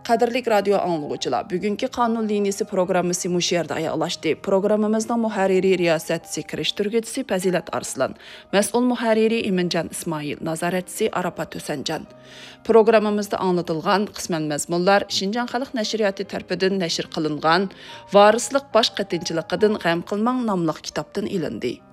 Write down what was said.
Qadirlik radio anlıqçılar, bugünkü qanun liniyası programmasi muş yerdə ayaqlaşdı. Programmamızın muharriri riyasətçisi kirişdirgücüsü Fazilat Arslan, məsul muharriri İmincan İsmail, nazaretçisi Arafat Hösəncan. Programmamızda anlatılğan qismən məzmunlar Şinjan Xalq Nəşriyyatı tərəfindən nəşr qılınğan Varislıq baş qatınçılığıdan Gəm qılmang namlıq kitabdan ilindi.